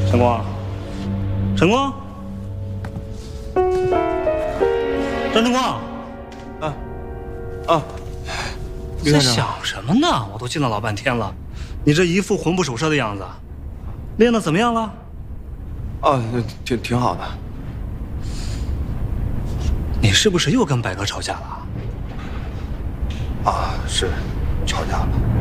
陈光，陈光，张晨光，你在想什么呢？我都进来老半天了，你这一副魂不守舍的样子，练得怎么样了？ 挺好的。 你是不是又跟白哥吵架了？ 是，吵架了。